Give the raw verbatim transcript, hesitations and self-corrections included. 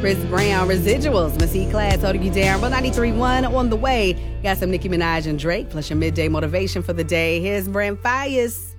Chris Brown, Residuals, Massey Class, Holding You Down, But ninety-three point one on the way. Got some Nicki Minaj and Drake, plus your midday motivation for the day. Here's Brent Fires.